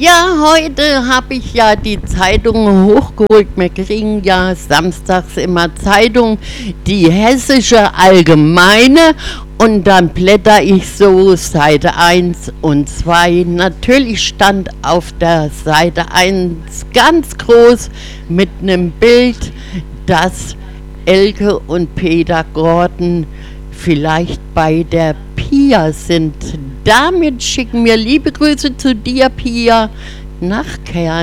Ja, heute habe ich ja die Zeitung hochgeholt. Wir kriegen ja samstags immer Zeitung, die Hessische Allgemeine. Und dann blätter ich so Seite 1 und 2. Natürlich stand auf der Seite 1 ganz groß mit einem Bild, dass Elke und Peter Gordon vielleicht bei der Pia sind. Damit schicken wir liebe Grüße zu dir, Pia, nach Kern.